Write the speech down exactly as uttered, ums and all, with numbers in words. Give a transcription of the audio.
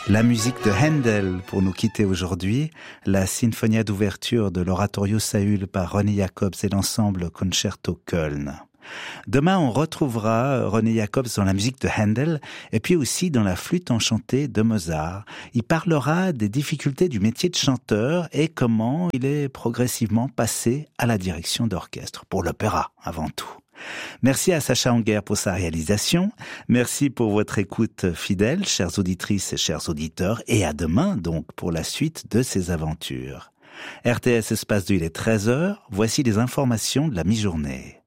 La musique de Handel pour nous quitter aujourd'hui, la Sinfonia d'ouverture de l'Oratorio Saül par René Jacobs et l'ensemble Concerto Köln. Demain, on retrouvera René Jacobs dans la musique de Handel et puis aussi dans la flûte enchantée de Mozart. Il parlera des difficultés du métier de chanteur et comment il est progressivement passé à la direction d'orchestre, pour l'opéra avant tout. Merci à Sacha Anguer pour sa réalisation. Merci pour votre écoute fidèle, chères auditrices et chers auditeurs. Et à demain, donc, pour la suite de ces aventures. R T S Espace deux, il est treize heures. Voici les informations de la mi-journée.